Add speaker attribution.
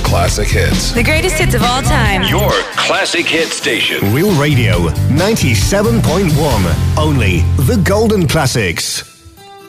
Speaker 1: classic hits.
Speaker 2: The greatest hits of all time.
Speaker 3: Your classic hit station.
Speaker 4: Real Radio 97.1. Only the golden classics.